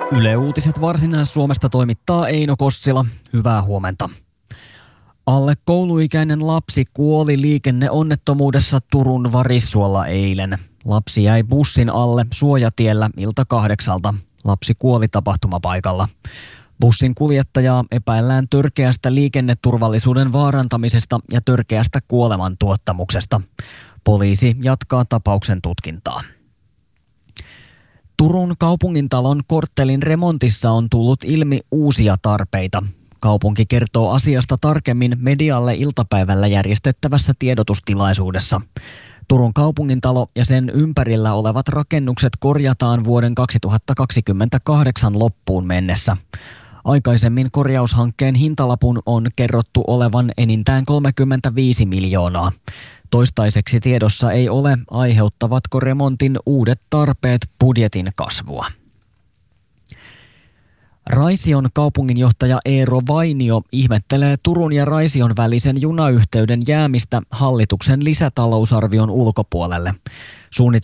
Yle Uutiset Varsinais-Suomesta toimittaa Eino Kossila. Hyvää huomenta. Alle kouluikäinen lapsi kuoli liikenneonnettomuudessa Turun Varissuolla eilen. Lapsi jäi bussin alle suojatiellä ilta 8. Lapsi kuoli tapahtumapaikalla. Bussin kuljettajaa epäillään törkeästä liikenneturvallisuuden vaarantamisesta ja törkeästä kuolemantuottamuksesta. Poliisi jatkaa tapauksen tutkintaa. Turun kaupungintalon korttelin remontissa on tullut ilmi uusia tarpeita. Kaupunki kertoo asiasta tarkemmin medialle iltapäivällä järjestettävässä tiedotustilaisuudessa. Turun kaupungintalo ja sen ympärillä olevat rakennukset korjataan vuoden 2028 loppuun mennessä. Aikaisemmin korjaushankkeen hintalapun on kerrottu olevan enintään 35 miljoonaa. Toistaiseksi tiedossa ei ole, aiheuttavatko remontin uudet tarpeet budjetin kasvua. Raision kaupunginjohtaja Eero Vainio ihmettelee Turun ja Raision välisen junayhteyden jäämistä hallituksen lisätalousarvion ulkopuolelle.